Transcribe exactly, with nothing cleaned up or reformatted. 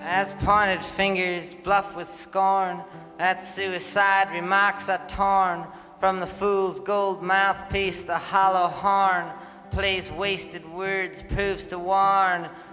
As pointed fingers bluff with scorn, at suicide remarks are torn from the fool's gold mouthpiece. The hollow horn plays wasted words, proves to warn